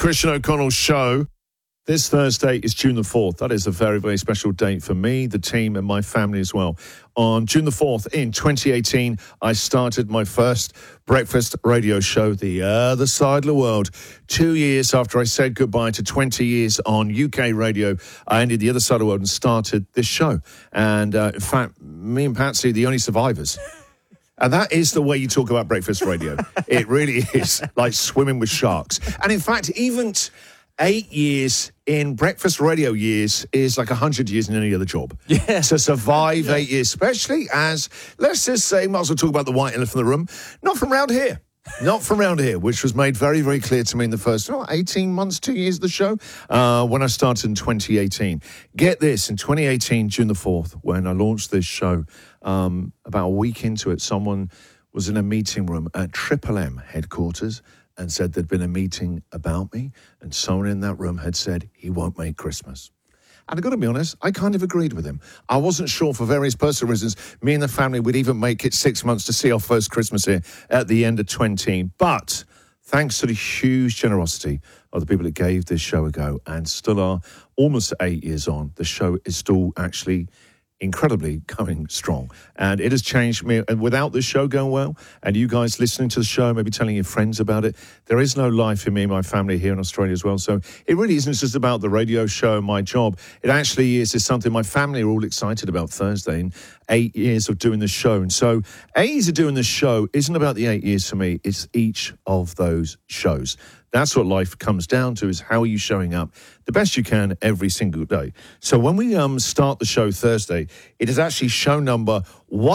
Christian O'Connell's show. This Thursday is June the 4th. That is a very, very special date for me, the team, and my family as well. On June the 4th in 2018, I started my first breakfast radio show, The Other Side of the World. 2 years after I said goodbye to 20 years on UK radio, I ended The Other Side of the World and started this show. And in fact, me and Patsy, the only survivors. And that is the way you talk about breakfast radio. It really is like swimming with sharks. And in fact, even 8 years in breakfast radio years is like 100 years in any other job. Yeah. To survive 8 years, especially as, let's just say, might as well talk about the white elephant in the room, not from around here. Not from around here, which was made very, very clear to me in the first 18 months, 2 years of the show, when I started in 2018. Get this, in 2018, June the 4th, when I launched this show, about a week into it, someone was in a meeting room at Triple M headquarters and said there'd been a meeting about me, and someone in that room had said he won't make Christmas. And I've got to be honest, I kind of agreed with him. I wasn't sure for various personal reasons, me and the family would even make it 6 months to see our first Christmas here at the end of 20. But thanks to the huge generosity of the people that gave this show a go and still are almost 8 years on, the show is still actually incredibly going strong. And it has changed me. And without this show going well, and you guys listening to the show, maybe telling your friends about it, there is no life for me and my family here in Australia as well. So it really isn't just about the radio show and my job. It actually is something my family are all excited about Thursday and 8 years of doing the show. And so 8 years of doing the show isn't about the 8 years for me. It's each of those shows. That's what life comes down to, is how are you showing up the best you can every single day. So when we start the show Thursday, it is actually show number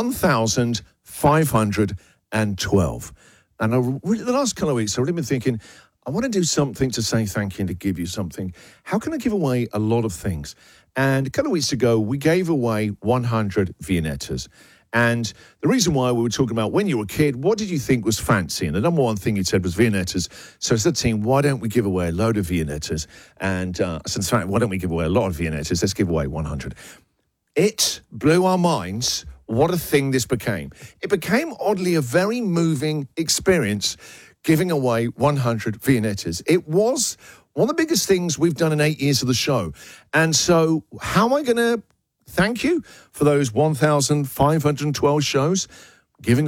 1,512. And the last couple of weeks, I've really been thinking, I want to do something to say thank you and to give you something. How can I give away a lot of things? And a couple of weeks ago, we gave away 100 Viennettas. And the reason why we were talking about when you were a kid, what did you think was fancy? And the number one thing you said was Viennettas. So I said to the team, why don't we give away a load of Viennettas? And I said, in fact, why don't we give away a lot of Viennettas? Let's give away 100. It blew our minds what a thing this became. It became, oddly, a very moving experience giving away 100 Viennettas. It was one of the biggest things we've done in 8 years of the show. And so how am I going to thank you for those 1,512 shows, giving